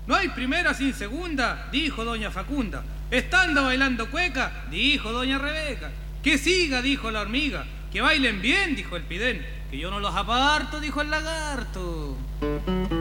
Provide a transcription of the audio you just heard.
No hay primera sin segunda, dijo doña Facunda. Estando bailando cueca, dijo doña Rebeca. Que siga, dijo la hormiga. Que bailen bien, dijo el pidén. Que yo no los aparto, dijo el lagarto.